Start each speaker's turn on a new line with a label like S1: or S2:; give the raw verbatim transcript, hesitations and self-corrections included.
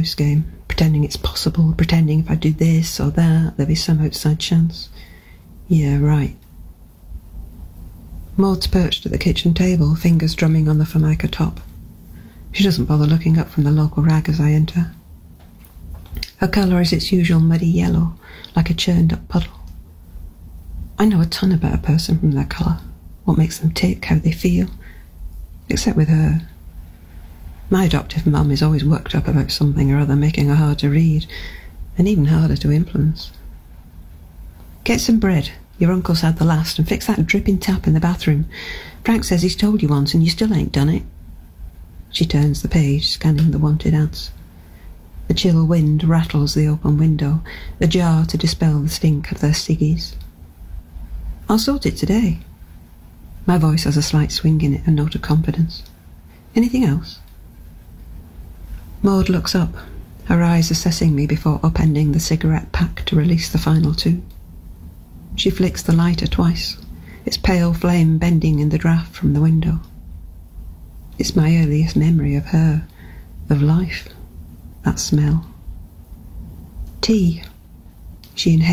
S1: house game, pretending it's possible, pretending if I do this or that, there'll be some outside chance. Yeah, right. Maud's perched at the kitchen table, fingers drumming on the formica top. She doesn't bother looking up from the local rag as I enter. Her colour is its usual muddy yellow, like a churned-up puddle. I know a ton about a person from their colour, what makes them tick, how they feel, except with her. My adoptive mum is always worked up about something or other, making her hard to read, and even harder to influence. Get some bread. Your uncle's had the last, and fix that dripping tap in the bathroom. Frank says he's told you once, and you still ain't done it. She turns the page, scanning the wanted ads. The chill wind rattles the open window, ajar to dispel the stink of their ciggies. I'll sort it today. My voice has a slight swing in it, a note of confidence. Anything else? Maud looks up, her eyes assessing me before upending the cigarette pack to release the final two. She flicks the lighter twice, its pale flame bending in the draught from the window. It's my earliest memory of her, of life, that smell. Tea. She inhales.